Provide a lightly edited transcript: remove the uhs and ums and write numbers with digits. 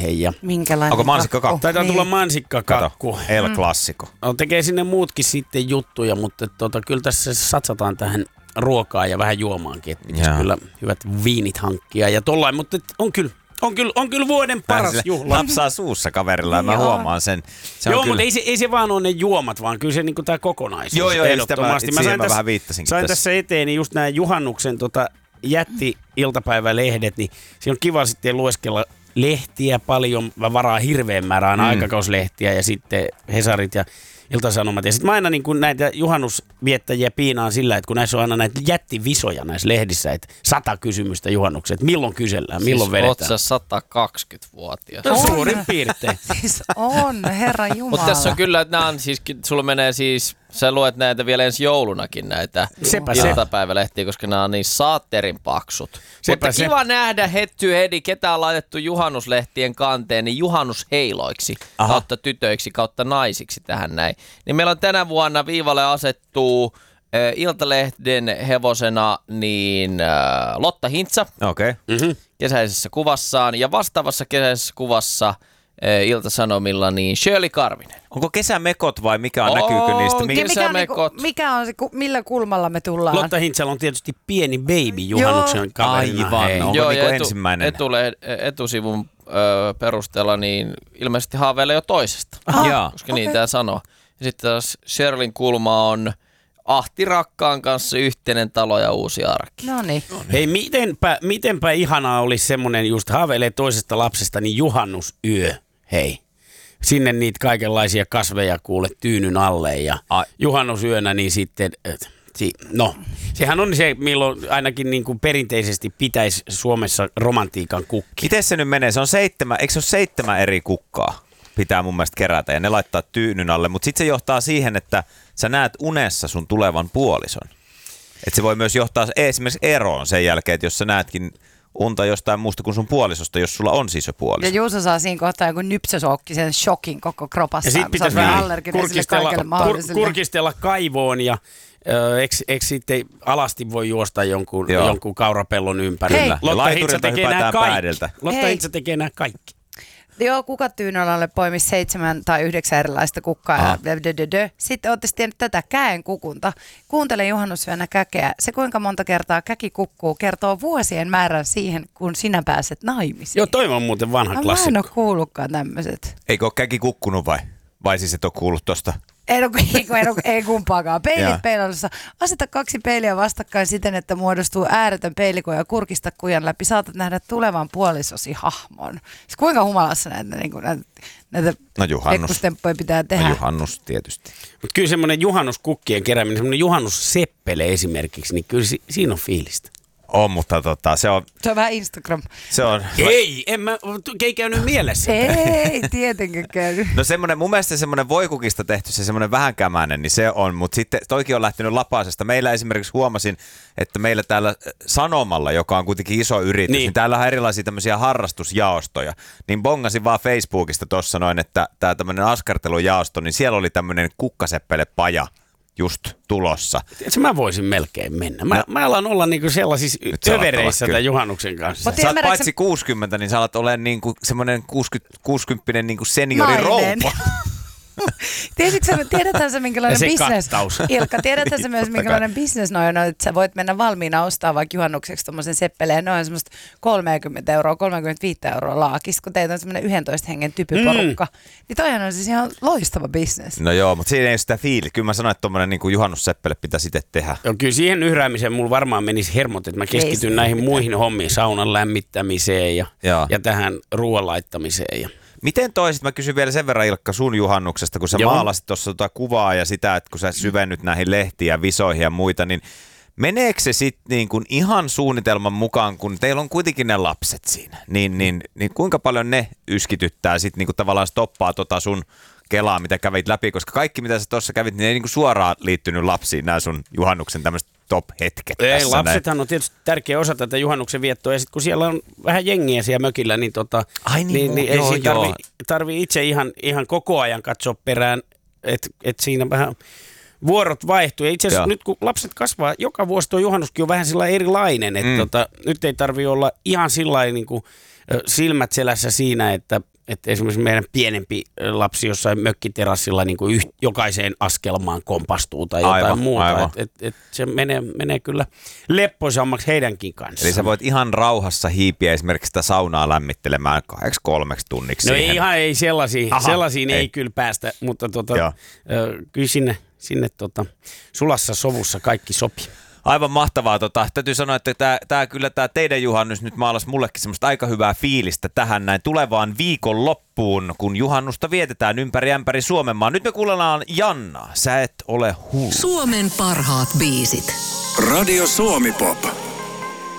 aihe. Ja Minkälainen onko mansikkakakku? taitaa tulla mansikkakakku. El Classico. Tekee sinne muutkin sitten juttuja, mutta kyllä tässä satsataan tähän ruokaa ja vähän juomaankin. Että pitäisi kyllä hyvät viinit hankkia ja tollain, mutta on kyllä vuoden paras juhla. Napsaa suussa kaverilla ja mä huomaan sen. Mutta ei se vaan ole ne juomat, vaan kyllä se niinku tää kokonaisuus. Joo, ehdottomasti. Mä vähän viittasinkin sain tässä eteen just nämä juhannuksen jätti-iltapäivälehdet, niin siinä on kiva sitten lueskella lehtiä paljon, varaa hirveän määrään aikakauslehtiä ja sitten Hesarit ja Ilta-Sanomat. Ja sitten mä aina niin kun näitä juhannusviettäjiä piinaan sillä, että kun näissä on aina näitä jättivisoja näissä lehdissä, että 100 kysymystä juhannuksen, että milloin kysellään, milloin vedetään. Oot sä 120-vuotias? No, suurin piirtein. Siis on, Herra Jumala. Mutta tässä on kyllä, että nämä on siis, sulla menee siis, sä luet näitä vielä ensi joulunakin näitä iltapäivälehtiä, koska nämä on niin saatterin paksut. Mutta kiva nähdä head-to-headi, ketä on laitettu juhannuslehtien kanteen, niin juhannusheiloiksi, kautta tytöiksi, kautta naisiksi tähän näin. Niin meillä on tänä vuonna viivalle asettuu Iltalehden hevosena niin Lotta Hintsa kesäisessä kuvassaan ja vastaavassa kesäisessä kuvassa Ilta-Sanomilla niin Shirley Karvinen. Onko kesämekot vai mikä on näkyykö niistä? Kesämekot. Mikä on se, millä kulmalla me tullaan? Lotta Hintsalla on tietysti pieni baby juhannuksen kaverina. Aivan, onko niin ensimmäinen? Etusivun perusteella niin ilmeisesti haaveilee jo toisesta, koska niin tämä sanoo. Ja sitten taas Shirleyn kulma on Ahti rakkaan kanssa yhteinen talo ja uusi arki. No niin. Hei, mitenpä ihanaa olisi semmoinen just haaveilee toisesta lapsesta, niin juhannusyö, hei. Sinne niitä kaikenlaisia kasveja kuule tyynyn alle ja juhannusyönä niin sitten, sehän on se, milloin ainakin niin kuin perinteisesti pitäisi Suomessa romantiikan kukki. Miten se nyt menee? Se on 7, eikö se ole 7 eri kukkaa? Pitää mun mielestä kerätä ja ne laittaa tyynyn alle, mutta sitten se johtaa siihen, että sä näet unessa sun tulevan puolison. Että se voi myös johtaa esimerkiksi eroon sen jälkeen, että jos sä näetkin unta jostain muusta kuin sun puolisosta, jos sulla on siis jo puoliso. Ja Juuso saa siinä kohtaa joku nypsösookkisen shokin koko kropassaan. Ja sit pitäisi vähän kurkistella kaivoon ja eikö sitten alasti voi juosta jonkun kaurapellon ympärillä. Lotta Hintsa tekee nämä kaikki. Lotta Hintsa tekee nämä kaikki. Joo, kukatyynälälle poimisi 7 tai 9 erilaista kukkaa. Sitten ootte tiennyt tätä käen kukunta. Kuuntele juhannusyönä käkeä. Se kuinka monta kertaa käki kukkuu kertoo vuosien määrän siihen, kun sinä pääset naimisiin. Joo, toi on muuten vanha klassikko. Mä en ole kuullutkaan tämmöiset. Eikö ole käki kukkunut vai? Vai siis et ole kuullut tosta? Ei kumpaakaan. Peilit peilailussa. Aseta 2 peiliä vastakkain siten, että muodostuu ääretön peilikuja ja kurkista kujan läpi. Saatat nähdä tulevan puolisosi hahmon. Siis kuinka humalassa näitä lekkustemppoja pitää tehdä? No juhannus tietysti. Mutta kyllä semmoinen juhannuskukkien kerääminen, semmoinen juhannusseppele esimerkiksi, niin kyllä siinä on fiilistä. On, mutta se on... Se on vähän Instagram. Se on... Ei käynyt mielessä. Ei, tietenkään käynyt. No semmoinen, mun mielestä semmoinen voikukista tehty, se semmoinen vähän kämäinen, niin se on, mutta sitten toikin on lähtenyt lapasesta. Meillä esimerkiksi huomasin, että meillä täällä Sanomalla, joka on kuitenkin iso yritys, niin täällä on erilaisia tämmöisiä harrastusjaostoja. Niin bongasin vaan Facebookista tuossa noin, että tää tämmöinen askartelujaosto, niin siellä oli tämmöinen kukkaseppele-paja just tulossa. Mä voisin melkein mennä. Mä alan olla niinku sellaisissa övereissä tämän juhannuksen kanssa. Sä oot paitsi 60, niin sä alat olemaan niinku semmoinen 60 niinku seniorirouva. Tiedätkö sä minkälainen business? Ilkka, tiedätkö sä myös minkälainen business noin on, että sä voit mennä valmiina ostaa vaikka juhannukseksi tommosen seppeleen noin semmoista 30 €, 35 € laakista, kun teitä on semmoinen 11 hengen typyporukka. Niin toihan on siis ihan loistava business. No joo, mutta siinä ei ole sitä fiili. Kyllä mä sanoin, että tommonen niinku juhannusseppele pitäisi itse tehdä. Joo, kyllä siihen yhräämiseen mulla varmaan menisi hermot, että mä keskityn näihin muihin hommiin, saunan lämmittämiseen ja tähän ruoan laittamiseen. Miten toisit, mä kysyn vielä sen verran Ilkka sun juhannuksesta, kun sä maalasit tuossa kuvaa ja sitä, että kun sä syvennyt näihin lehtiin ja visoihin ja muita, niin meneekö se sitten niin kuin ihan suunnitelman mukaan, kun teillä on kuitenkin ne lapset siinä, niin kuinka paljon ne yskityttää sitten niin kuin tavallaan stoppaa sun kelaa, mitä kävit läpi, koska kaikki mitä sä tuossa kävit, niin ei niin kuin suoraan liittynyt lapsiin, nämä sun juhannuksen tämmöiset top-hetket. Ei, lapsethan on tietysti tärkeä osa tätä juhannuksen viettoa, ja sitten kun siellä on vähän jengiä siellä mökillä, niin, ei siinä tarvii itse ihan koko ajan katsoa perään, että siinä vähän vuorot vaihtuu. Ja itse asiassa nyt kun lapset kasvaa, joka vuosi tuo juhannuskin on vähän sillä erilainen, että nyt ei tarvitse olla ihan sillain niin kuin silmät selässä siinä, että että esimerkiksi meidän pienempi lapsi jossain mökkiterassilla niin kuin jokaiseen askelmaan kompastuu tai jotain muuta. Et se menee kyllä leppoisammaksi heidänkin kanssa. Eli sä voit ihan rauhassa hiipiä esimerkiksi sitä saunaa lämmittelemään 2-3 tunniksi. No siihen. Ei sellaisiin ei kyllä päästä, mutta kyllä sinne sulassa sovussa kaikki sopii. Aivan mahtavaa. Täytyy sanoa, että tämä teidän juhannus nyt maalasi mullekin semmoista aika hyvää fiilistä tähän näin tulevaan viikonloppuun, kun juhannusta vietetään ympäri ämpäri Suomenmaan. Nyt me kuunnellaan Janna, Sä et ole hullu. Suomen parhaat biisit. Radio Suomi Pop.